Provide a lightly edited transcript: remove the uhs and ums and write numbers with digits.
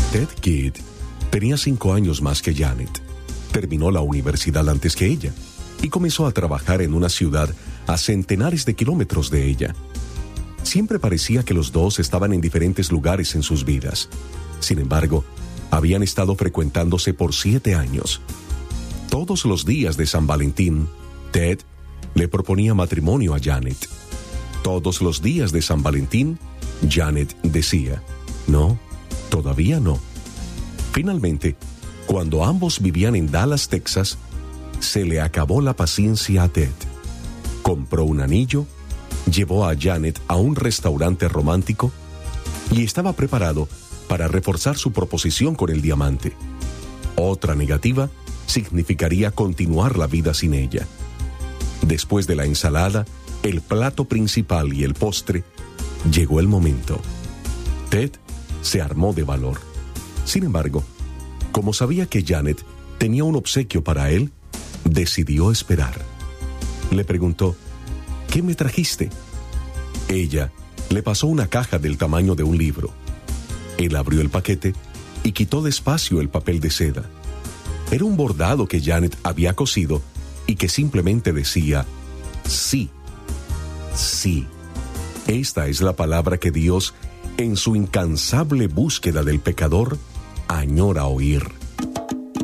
Ted Kidd tenía 5 años más que Janet. Terminó la universidad antes que ella y comenzó a trabajar en una ciudad a centenares de kilómetros de ella. Siempre parecía que los dos estaban en diferentes lugares en sus vidas. Sin embargo, habían estado frecuentándose por 7 años. Todos los días de San Valentín, Ted le proponía matrimonio a Janet. Todos los días de San Valentín, Janet decía, no, todavía no. Finalmente, cuando ambos vivían en Dallas, Texas, se le acabó la paciencia a Ted. Compró un anillo, llevó a Janet a un restaurante romántico y estaba preparado para reforzar su proposición con el diamante. Otra negativa significaría continuar la vida sin ella. Después de la ensalada, el plato principal y el postre, llegó el momento. Ted se armó de valor. Sin embargo, como sabía que Janet tenía un obsequio para él, decidió esperar. Le preguntó, ¿qué me trajiste? Ella le pasó una caja del tamaño de un libro. Él abrió el paquete y quitó despacio el papel de seda. Era un bordado que Janet había cosido y que simplemente decía, sí, sí. Esta es la palabra que Dios, en su incansable búsqueda del pecador, añora oír.